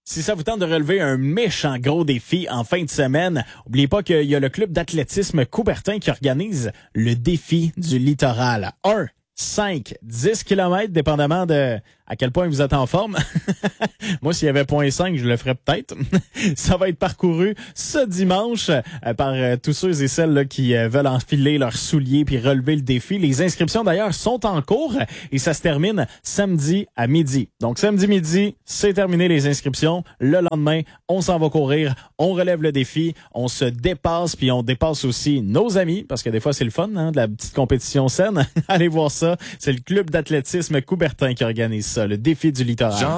Si ça vous tente de relever un méchant gros défi en fin de semaine, n'oubliez pas qu'il y a le club d'athlétisme Coubertin qui organise le défi du littoral. 5, 10 km, dépendamment de à quel point vous êtes en forme. Moi, s'il y avait 0.5, je le ferais peut-être. Ça va être parcouru ce dimanche par tous ceux et celles là, qui veulent enfiler leurs souliers puis relever le défi. Les inscriptions, d'ailleurs, sont en cours et ça se termine samedi à midi. Donc, samedi midi, c'est terminé les inscriptions. Le lendemain, on s'en va courir, on relève le défi, on se dépasse puis on dépasse aussi nos amis parce que des fois, c'est le fun, hein, de la petite compétition saine. Allez voir ça. C'est le club d'athlétisme Coubertin qui organise ça, le défi du littoral.